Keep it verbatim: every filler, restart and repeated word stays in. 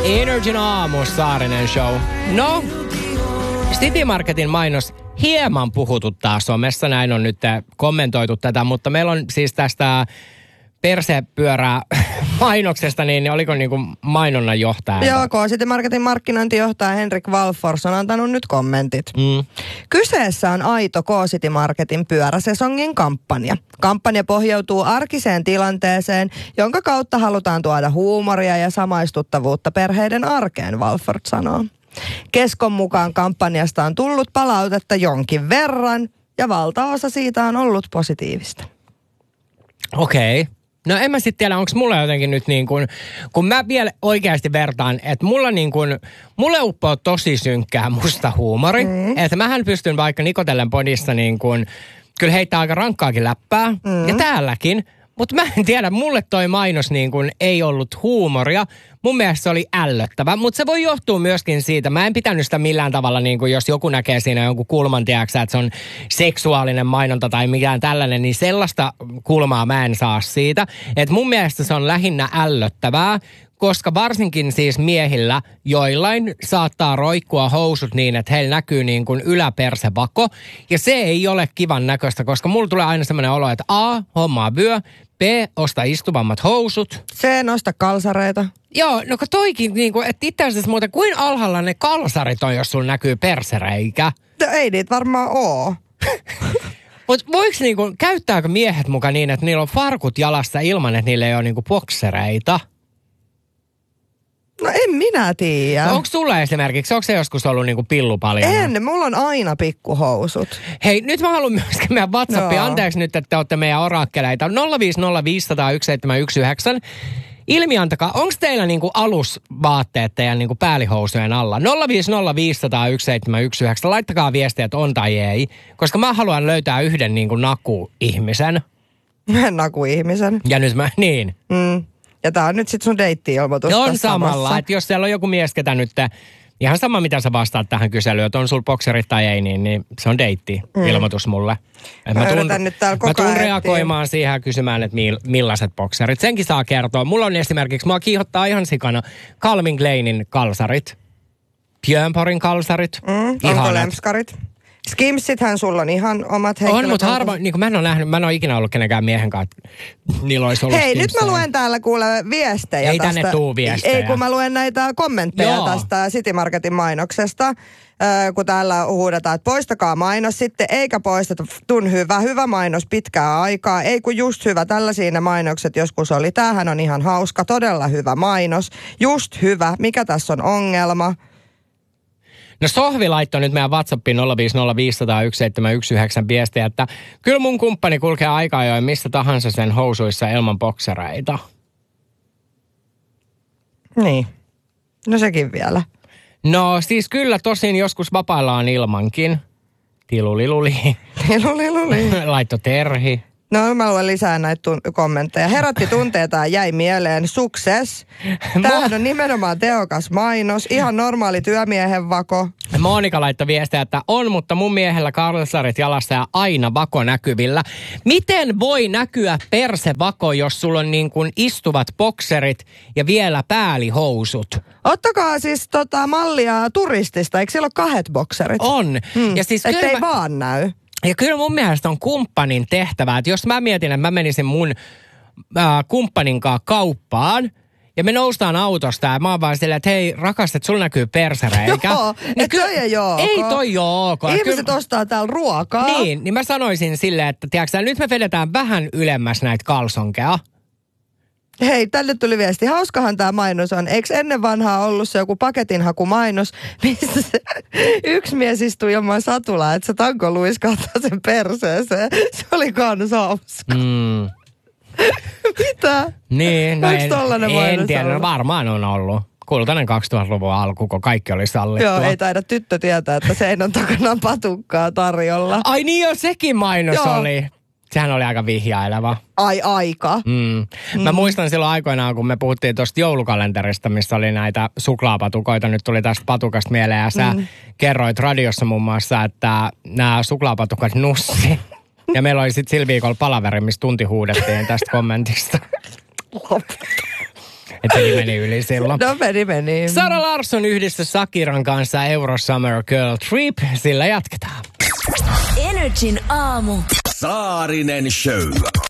Energin aamu, Saarinen show. No, City Marketin mainos hieman puhututtaa somessa. Näin on nyt kommentoitu tätä, mutta meillä on siis tästä persepyörää mainoksesta, niin oliko niin kuin mainonnan johtaja? Joo, K-City Marketin markkinointijohtaja Henrik Walfors on antanut nyt kommentit. Mm. Kyseessä on aito K-City Marketin pyöräsesongin kampanja. Kampanja pohjautuu arkiseen tilanteeseen, jonka kautta halutaan tuoda huumoria ja samaistuttavuutta perheiden arkeen, Walfors sanoo. Keskon mukaan kampanjasta on tullut palautetta jonkin verran ja valtaosa siitä on ollut positiivista. Okei. Okay. No en mä sitten tiedä, onko mulla jotenkin nyt niin kuin, kun mä vielä oikeasti vertaan, että mulla niin kuin, mulle uppoo tosi synkkää musta huumori. Mm. Että mähän pystyn vaikka Nikotellen podissa niin kuin, kyllä heittää aika rankkaakin läppää. Mm. Ja täälläkin. Mutta mä en tiedä, mulle toi mainos niin kuin ei ollut huumoria. Mun mielestä se oli ällöttävä, mutta se voi johtua myöskin siitä. Mä en pitänyt sitä millään tavalla, niin kuin jos joku näkee siinä jonkun kulman, tiedäksä, että se on seksuaalinen mainonta tai mikään tällainen, niin sellaista kulmaa mä en saa siitä. Et mun mielestä se on lähinnä ällöttävää, koska varsinkin siis miehillä joillain saattaa roikkua housut niin, että heillä näkyy niin kuin yläpersevako. Ja se ei ole kivan näköistä, koska mulla tulee aina semmoinen olo, että A, hommaa vyö, B, osta istuvammat housut. C, nosta kalsareita. Joo, no kun toikin, niin kuin, että itse asiassa muuten, kuin alhaalla ne kalsarit on, jos sulla näkyy persereikä? No ei niitä varmaan oo. Mutta voiko niinku, käyttääkö miehet mukaan niin, että niillä on farkut jalassa ilman, että niillä ei ole niinku boksereita? No en minä tiedä. No onko sulla esimerkiksi, onko se joskus ollut niinku pillu paljon? En, mulla on aina pikkuhousut. Hei, nyt mä haluan myöskin meidän WhatsAppia. No. Anteeksi nyt, että te olette meidän orakkeleita. nolla viisi nolla viisi nolla nolla yksi seitsemän yksi yhdeksän. Ilmiantakaa, onko teillä niinku alusvaatteet teidän niinku päällihousujen alla? nolla viisi nolla viisi nolla nolla yksi seitsemän yksi yhdeksän. Laittakaa viestiä, että on tai ei. Koska mä haluan löytää yhden niinku naku-ihmisen. Naku-ihmisen? Ja nyt mä, niin. Mm. Ja tää on nyt sit sun deitti-ilmoitus. On samalla, että jos siellä on joku mies, ketä nyt, ihan sama mitä sä vastaat tähän kyselyyn, että on sulla bokserit tai ei, niin, niin se on deitti-ilmoitus mm. mulle. Mä, mä tuun, nyt täällä koko mä tuun reagoimaan siihen ja kysymään, että mill, millaiset bokserit. Senkin saa kertoa. Mulla on esimerkiksi, mua kiihottaa ihan sikana Calvin Kleinin kalsarit, Björn Borgin kalsarit. Mm. Onko lemskarit? Skimsithän sulla on ihan omat henkilöt. On, mutta harva, niin kuin mä en ole nähnyt, mä en ole ikinä ollut kenenkään miehen kanssa, niillä olisi ollut Hei, skimsejä. Nyt mä luen täällä kuule viestejä ei tästä. Ei tänne tuu viestejä. Ei, kun mä luen näitä kommentteja Joo. tästä City Marketin mainoksesta, äh, kun täällä huudetaan, että poistakaa mainos sitten, eikä poisteta, tun hyvä, hyvä mainos pitkää aikaa, ei kun just hyvä, tällä siinä mainokset joskus oli. Tämähän on ihan hauska, todella hyvä mainos, just hyvä, mikä tässä on ongelma? No Sohvi laittoi nyt meidän WhatsAppiin nolla viisi nolla viisi nolla nolla yksi seitsemän yksi yhdeksän viestiä, että kyllä mun kumppani kulkee aika ajoin missä tahansa sen housuissa ilman boksereita. Niin. No sekin vielä. No siis kyllä tosin joskus vapaillaan ilmankin. Tiluliluli. Tiluliluli. Laitto Terhi. No mä luen lisää näitä tun- kommentteja. Herätti tunteita ja jäi mieleen. Success. Tämähän on nimenomaan tehokas mainos. Ihan normaali työmiehen vako. Monika laittoi viestiä, että on, mutta mun miehellä kalsarit jalassa ja aina vako näkyvillä. Miten voi näkyä persevako, jos sulla on niin kuin istuvat bokserit ja vielä päällihousut? Ottakaa siis tota mallia turistista. Eikö siellä ole kahdet bokserit? On. Hmm. Ja siis Että ei mä... vaan näy. Ja kyllä mun mielestä on kumppanin tehtävä, että jos mä mietin, että mä menisin mun äh, kumppanin kanssa kauppaan, ja me noustaan autosta ja mä oon vaan silleen, että hei rakas, että sulla näkyy persereikä. Joo, niin et toi ei oo ok. Ei toi oo ok. Ihmiset kyllä ostaa täällä ruokaa. Niin, niin mä sanoisin silleen, että tiiäksä, nyt me vedetään vähän ylemmäs näitä kalsonkeja. Hei, tänne tuli viesti. Hauskahan tämä mainos on. Eikö ennen vanhaa ollut se joku paketinhakumainos, missä se yksi mies istui ilman satulaa, että se tanko luiskahtaa sen perseeseen. Se oli kans hauska. Mm. Mitä? Niin, no Onko en, tollainen mainos en tiedä, no varmaan on ollut. Kultainen kaksituhattaluvun alku, kun kaikki oli sallittua. Joo, ei taida tyttö tietää, että seinän takana on patukkaa tarjolla. Ai niin jo, sekin mainos Joo. oli. Sehän oli aika vihjaileva. Ai aika. Mm. Mm. Mä muistan silloin aikoinaan, kun me puhuttiin tuosta joulukalenterista, missä oli näitä suklaapatukoita. Nyt tuli tästä patukasta mieleen ja sä mm. kerroit radiossa muun muassa, että nämä suklaapatukat nussi. Ja meillä oli sitten sillä viikolla palaveri, missä tunti huudettiin tästä kommentista. Että sekin meni yli silloin. No meni, meni. Sara Larsson yhdessä Shakiran kanssa Euro Summer Girl Trip. Sillä jatketaan. Energin aamu. Saarinen Show.